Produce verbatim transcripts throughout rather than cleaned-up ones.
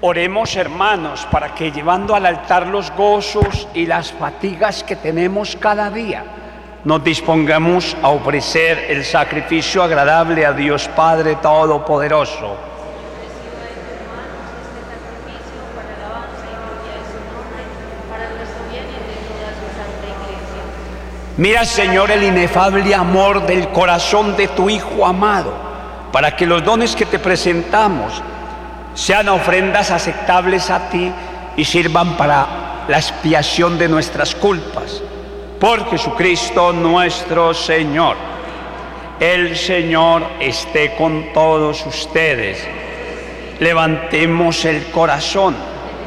Oremos, hermanos, para que llevando al altar los gozos y las fatigas que tenemos cada día, nos dispongamos a ofrecer el sacrificio agradable a Dios Padre Todopoderoso. Mira, Señor, el inefable amor del corazón de tu Hijo amado, para que los dones que te presentamos sean ofrendas aceptables a ti y sirvan para la expiación de nuestras culpas. Por Jesucristo nuestro Señor. El Señor esté con todos ustedes. Levantemos el corazón.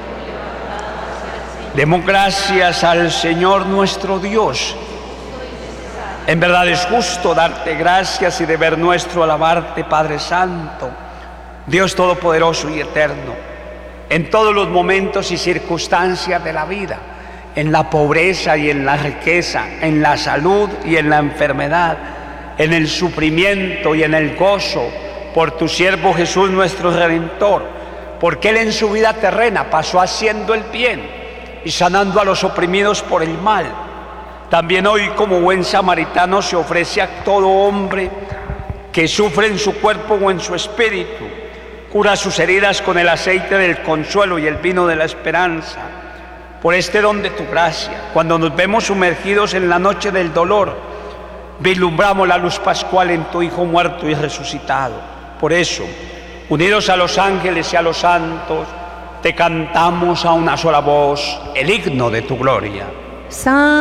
Demos gracias al Señor nuestro Dios. En verdad es justo darte gracias y deber nuestro alabarte, Padre Santo, Dios Todopoderoso y Eterno, en todos los momentos y circunstancias de la vida, en la pobreza y en la riqueza, en la salud y en la enfermedad, en el sufrimiento y en el gozo, por tu siervo Jesús nuestro Redentor, porque Él en su vida terrena pasó haciendo el bien y sanando a los oprimidos por el mal. También hoy, como buen samaritano, se ofrece a todo hombre que sufre en su cuerpo o en su espíritu. Cura sus heridas con el aceite del consuelo y el vino de la esperanza. Por este don de tu gracia, cuando nos vemos sumergidos en la noche del dolor, vislumbramos la luz pascual en tu Hijo muerto y resucitado. Por eso, unidos a los ángeles y a los santos, te cantamos a una sola voz el himno de tu gloria. San